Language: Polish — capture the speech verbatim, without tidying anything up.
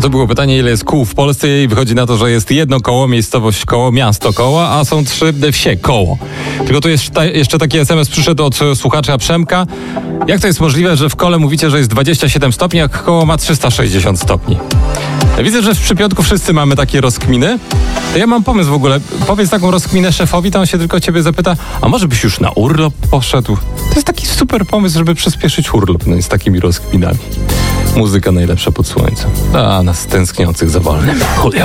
to było pytanie, ile jest kół w Polsce i wychodzi na to, że jest jedno koło, miejscowość koło, miasto koło, a są trzy wsie koło. Tylko tu jest ta, jeszcze taki es em es przyszedł od słuchacza Przemka. Jak to jest możliwe, że w kole mówicie, że jest dwadzieścia siedem stopni, a koło ma trzysta sześćdziesiąt stopni? Widzę, że w Przypiątku wszyscy mamy takie rozkminy. To ja mam pomysł w ogóle. Powiedz taką rozkminę szefowi, to on się tylko ciebie zapyta, a może byś już na urlop poszedł? To jest taki super pomysł, żeby przyspieszyć urlop, no, z takimi rozkminami. Muzyka najlepsza pod słońcem. Dla nas tęskniących za wolnym. Julio.